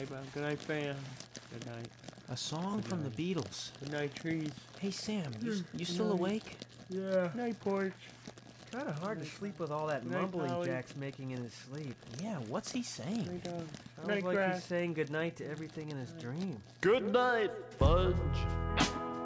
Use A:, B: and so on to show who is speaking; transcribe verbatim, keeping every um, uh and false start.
A: night, Bob. Good night, fam. Good night.
B: A song
A: Good
B: from
A: night.
B: the Beatles.
A: Good night, trees.
B: Hey, Sam, you, you
A: Good
B: still
A: night.
B: awake?
A: Yeah. Night, porch.
C: Kind of hard to sleep with all that
A: Good night,
C: mumbling
A: Polly.
C: Jack's making in his sleep.
B: Yeah, what's he saying?
A: Night, dog.
C: Sounds
A: Night,
C: like
A: grass.
C: he's saying goodnight to everything in his dream.
D: Good night, Fudge.